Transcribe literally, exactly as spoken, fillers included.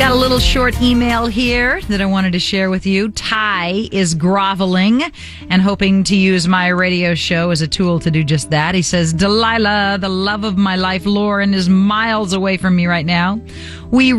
Got a little short email here that I wanted to share with you. Ty is groveling and hoping to use my radio show as a tool to do just that. He says, Delilah, the love of my life, Lauren, is miles away from me right now. We